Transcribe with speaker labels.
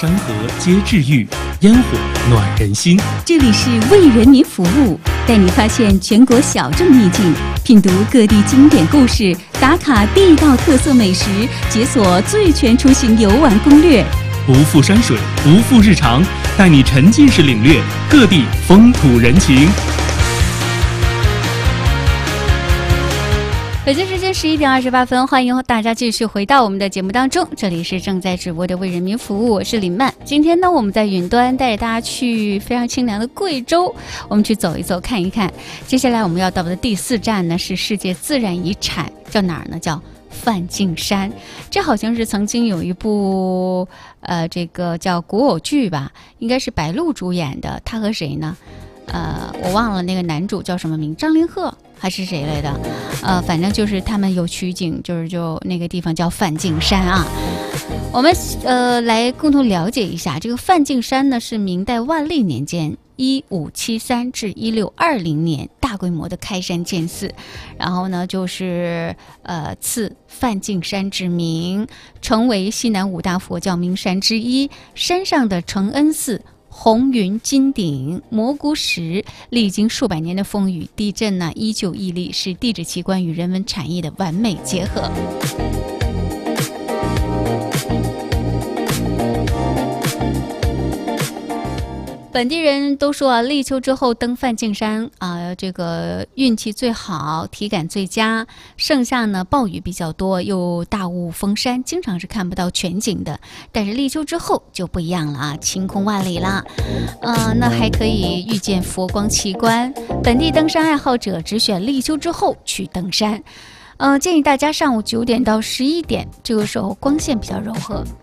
Speaker 1: 山河皆治愈，烟火暖人心。
Speaker 2: 这里是为人民服务，带你发现全国小众秘境，品读各地经典故事，打卡地道特色美食，解锁最全出行游玩攻略。
Speaker 1: 不负山水，不负日常，带你沉浸式领略各地风土人情。
Speaker 2: 北京时间11点28分，欢迎大家继续回到我们的节目当中，这里是正在直播的为人民服务，我是林曼。今天呢，我们在云端带着大家去非常清凉的贵州，我们去走一走看一看。接下来我们要到的第4站呢，是世界自然遗产，叫哪儿呢？叫梵净山。这好像是曾经有一部这个叫古偶剧吧，应该是白鹿主演的，他和谁呢？我忘了那个男主叫什么名，张凌赫还是谁来的？反正就是他们有取景，就那个地方叫梵净山啊。我们来共同了解一下，这个梵净山呢是明代万历年间1573至1620年大规模的开山建寺，然后呢就是赐梵净山之名，成为西南5大佛教名山之一。山上的承恩寺红云金顶蘑菇石，历经数百年的风雨地震呢，依旧屹立，是地质奇观与人文产业的完美结合。本地人都说啊，立秋之后登梵净山啊，这个运气最好，体感最佳。盛夏呢，暴雨比较多，又大雾封山，经常是看不到全景的。但是立秋之后就不一样了啊，晴空万里啦。那还可以遇见佛光奇观。本地登山爱好者只选立秋之后去登山。建议大家上午9点到11点，这个时候光线比较柔和，